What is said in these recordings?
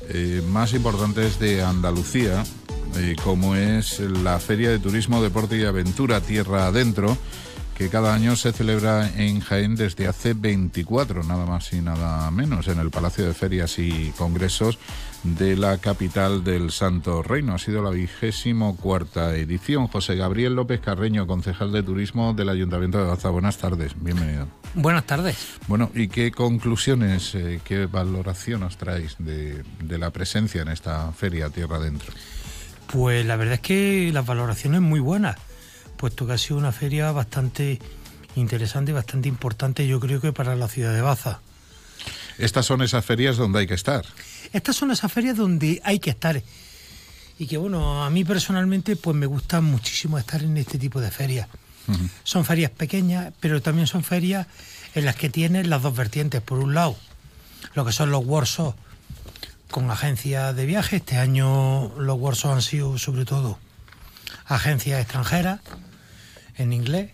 más importantes de Andalucía, como es la Feria de Turismo, Deporte y Aventura Tierra Adentro, que cada año se celebra en Jaén desde hace 24, nada más y nada menos, en el Palacio de Ferias y Congresos de la capital del Santo Reino. Ha sido la 24ª edición. José Gabriel López Carreño, concejal de Turismo del Ayuntamiento de Baza. Buenas tardes, bienvenido. Buenas tardes. Bueno, ¿y qué conclusiones, qué valoración os traéis de la presencia en esta feria Tierra Adentro? Pues la verdad es que las valoraciones muy buenas, puesto que ha sido una feria bastante interesante y bastante importante, yo creo que para la ciudad de Baza. Estas son esas ferias donde hay que estar. Estas son esas ferias donde hay que estar. Y que bueno, a mí personalmente pues me gusta muchísimo estar en este tipo de ferias. Uh-huh. Son ferias pequeñas, pero también son ferias en las que tienes las dos vertientes. Por un lado, lo que son los workshops con agencias de viaje. Este año los workshops han sido sobre todo agencias extranjeras en inglés.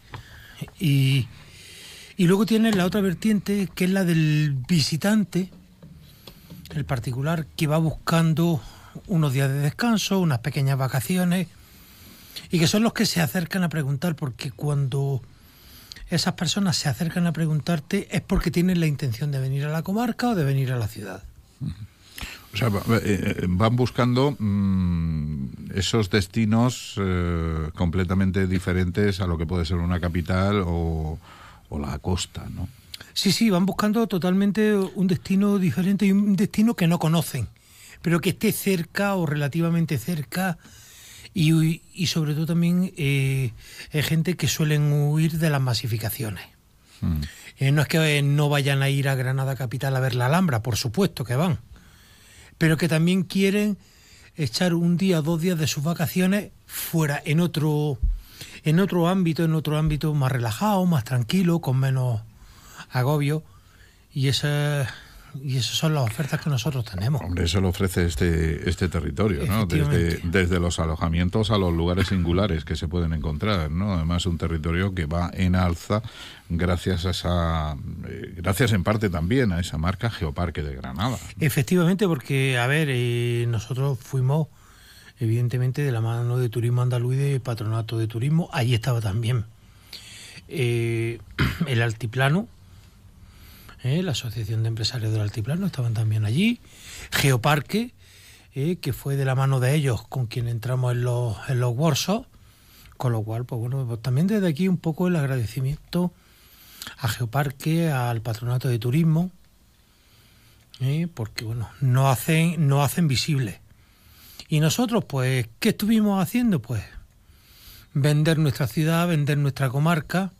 Y luego tienes la otra vertiente, que es la del visitante, el particular, que va buscando unos días de descanso, unas pequeñas vacaciones, y que son los que se acercan a preguntar, porque cuando esas personas se acercan a preguntarte es porque tienen la intención de venir a la comarca o de venir a la ciudad. O sea, van buscando esos destinos completamente diferentes a lo que puede ser una capital o la costa, ¿no? Sí, van buscando totalmente un destino diferente y un destino que no conocen, pero que esté cerca o relativamente cerca, y sobre todo también hay gente que suelen huir de las masificaciones. No es que no vayan a ir a Granada capital a ver la Alhambra, por supuesto que van, pero que también quieren echar un día, 2 días de sus vacaciones fuera, en otro ámbito más relajado, más tranquilo, con menos agobio, y esas son las ofertas que nosotros tenemos. Hombre, eso lo ofrece este territorio, ¿no? Desde los alojamientos a los lugares singulares que se pueden encontrar, ¿no? Además, un territorio que va en alza gracias en parte también a esa marca Geoparque de Granada, ¿no? Efectivamente, porque, nosotros fuimos evidentemente de la mano de Turismo Andaluz y de Patronato de Turismo. Allí estaba también el Altiplano, la Asociación de Empresarios del Altiplano, estaban también allí. Geoparque, que fue de la mano de ellos con quien entramos en los workshops, con lo cual, pues también desde aquí un poco el agradecimiento a Geoparque, al Patronato de Turismo, porque nos hacen visibles. Y nosotros, pues, ¿qué estuvimos haciendo? Pues vender nuestra ciudad, vender nuestra comarca,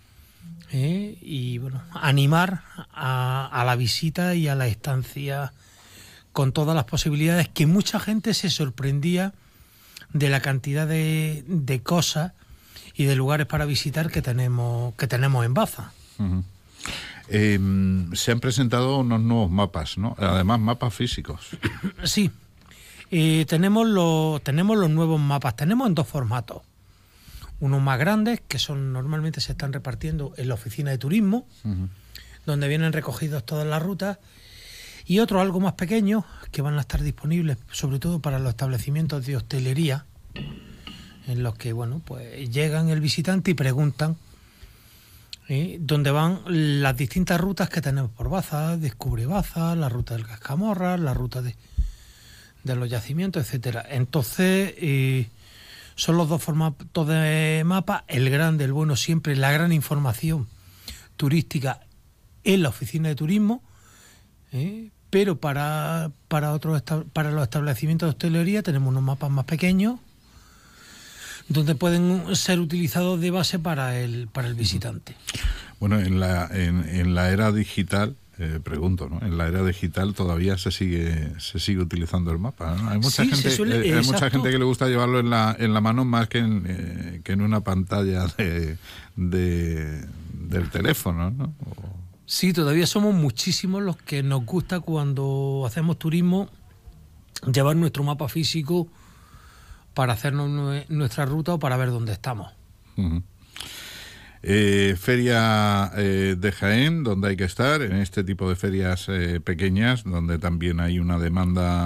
y animar a la visita y a la estancia con todas las posibilidades, que mucha gente se sorprendía de la cantidad de cosas y de lugares para visitar que tenemos en Baza. Uh-huh. Se han presentado unos nuevos mapas, ¿no? Además, mapas físicos. Sí. Tenemos los nuevos mapas. Tenemos en 2 formatos. Unos más grandes, que normalmente se están repartiendo en la oficina de turismo, uh-huh, donde vienen recogidos todas las rutas, y otros algo más pequeños, que van a estar disponibles sobre todo para los establecimientos de hostelería, en los que pues llegan el visitante y preguntan dónde van las distintas rutas que tenemos por Baza. Descubre Baza, la ruta del Cascamorra, la ruta de los yacimientos, etcétera. Entonces, son los 2 formatos de mapa, el grande, el bueno, siempre la gran información turística en la oficina de turismo, pero para los establecimientos de hostelería tenemos unos mapas más pequeños, donde pueden ser utilizados de base para el visitante. Bueno, en la era digital, pregunto, ¿no? En la era digital todavía se sigue utilizando el mapa, ¿no? Hay mucha gente que le gusta llevarlo en la mano más que en una pantalla del teléfono, ¿no? Sí, todavía somos muchísimos los que nos gusta, cuando hacemos turismo, llevar nuestro mapa físico para hacernos nuestra ruta o para ver dónde estamos. Uh-huh. Feria de Jaén, donde hay que estar, en este tipo de ferias pequeñas, donde también hay una demanda